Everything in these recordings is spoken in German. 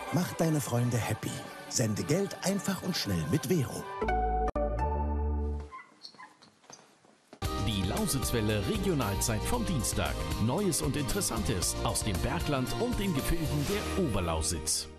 Mach deine Freunde happy. Sende Geld einfach und schnell mit Vero. Die Lausitzwelle Regionalzeit vom Dienstag. Neues und Interessantes aus dem Bergland und den Gefilden der Oberlausitz.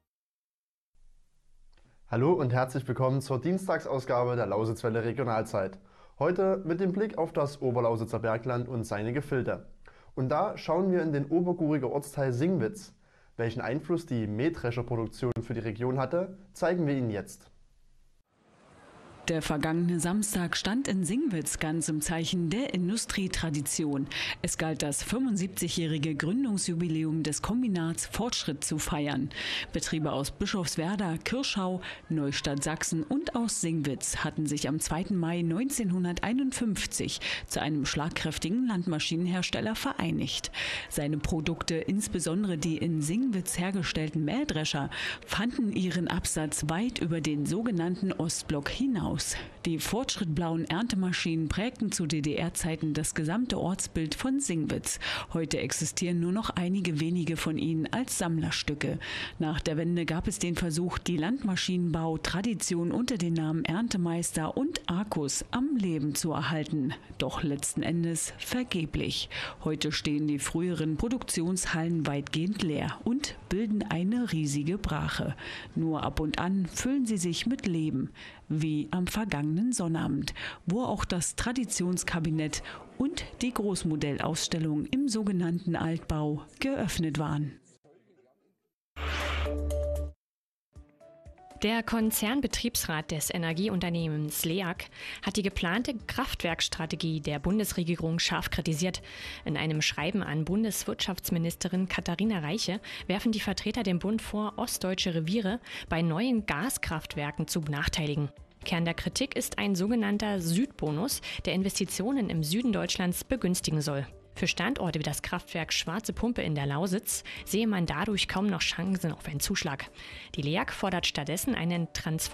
Hallo und herzlich willkommen zur Dienstagsausgabe der Lausitzwelle Regionalzeit. Heute mit dem Blick auf das Oberlausitzer Bergland und seine Gefilde. Und da schauen wir in den oberguriger Ortsteil Singwitz. Welchen Einfluss die Mähdrescherproduktion für die Region hatte, zeigen wir Ihnen jetzt. Der vergangene Samstag stand in Singwitz ganz im Zeichen der Industrietradition. Es galt das 75-jährige Gründungsjubiläum des Kombinats Fortschritt zu feiern. Betriebe aus Bischofswerda, Kirschau, Neustadt Sachsen und aus Singwitz hatten sich am 2. Mai 1951 zu einem schlagkräftigen Landmaschinenhersteller vereinigt. Seine Produkte, insbesondere die in Singwitz hergestellten Mähdrescher, fanden ihren Absatz weit über den sogenannten Ostblock hinaus. Die fortschrittblauen Erntemaschinen prägten zu DDR-Zeiten das gesamte Ortsbild von Singwitz. Heute existieren nur noch einige wenige von ihnen als Sammlerstücke. Nach der Wende gab es den Versuch, die Landmaschinenbau-Tradition unter den Namen Erntemeister und Arcus am Leben zu erhalten. Doch letzten Endes vergeblich. Heute stehen die früheren Produktionshallen weitgehend leer und bilden eine riesige Brache. Nur ab und an füllen sie sich mit Leben, wie am vergangenen Sonnabend, wo auch das Traditionskabinett und die Großmodellausstellung im sogenannten Altbau geöffnet waren. Der Konzernbetriebsrat des Energieunternehmens LEAG hat die geplante Kraftwerkstrategie der Bundesregierung scharf kritisiert. In einem Schreiben an Bundeswirtschaftsministerin Katharina Reiche werfen die Vertreter dem Bund vor, ostdeutsche Reviere bei neuen Gaskraftwerken zu benachteiligen. Kern der Kritik ist ein sogenannter Südbonus, der Investitionen im Süden Deutschlands begünstigen soll. Für Standorte wie das Kraftwerk Schwarze Pumpe in der Lausitz sehe man dadurch kaum noch Chancen auf einen Zuschlag. Die LEAG fordert stattdessen einen Transform